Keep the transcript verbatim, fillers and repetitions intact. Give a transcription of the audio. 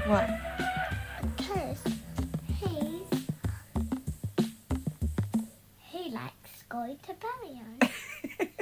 What? Because he's he likes going to Bellio.